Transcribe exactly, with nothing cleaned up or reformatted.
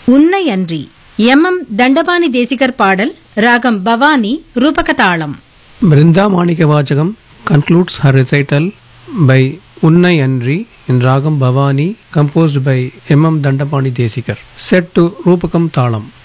உன்னை அன்றி M M Dandapani Desikar பாடல் ராகம் பவானி ரூபக தாளம். Brinda Manika Vachagam concludes her recital by Unnai Andri in Ragam Bhavani, composed by M M Dandapani Desikar, set to Rupakam Thalam.